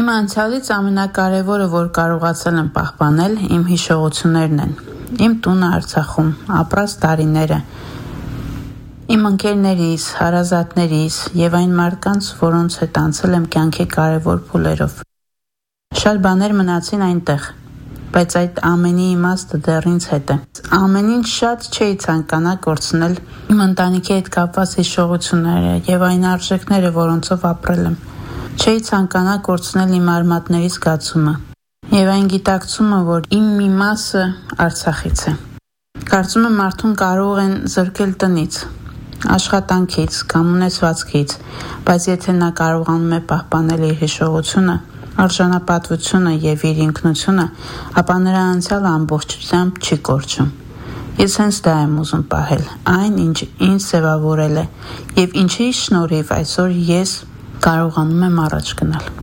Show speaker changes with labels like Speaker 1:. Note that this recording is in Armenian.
Speaker 1: Իմ անցյալից ամենակարևորը, որ կարողացել եմ պահպանել, իմ հիշողություններն են։ Իմ տունը Արցախում, ապրած տարիները, իմ ընկերներիս, հարազատներիս եւ այն մարդկանց, որոնց հետ անցել եմ կյանքի կարևոր փուլերով։ Շատ բաներ մնացին այնտեղ, բայց այդ ամենի իմաստը դեռ ինձ հետ է։ Ամեն ինչ շատ չէի ցանկանա կորցնել իմ ընտանիքի հետ կապված հիշողությունները եւ այն արժեքները, որոնցով ապրել եմ։ Չէի ցանկանա կորցնել իմ արմատների զգացումը եւ այն գիտակցումը, որ իմ մի մասը Արցախից է։ Կարծում եմ մարդուն կարող են զրկել տնից, աշխատանքից կամ ունեցվածքից, բայց եթե նա կարողանում է պահպանել իր հիշողությունը, արժանապատվությունը եւ իր ինքնությունը, ապա նրա անցյալը ամբողջությամբ չի կորչում։ Ես հենց դա եմ ուզում պահել, այն ինչ ինձ ձևավորել է եւ ինչի շնորհիվ այսօր ես կարողանում եմ առաջ գնալ։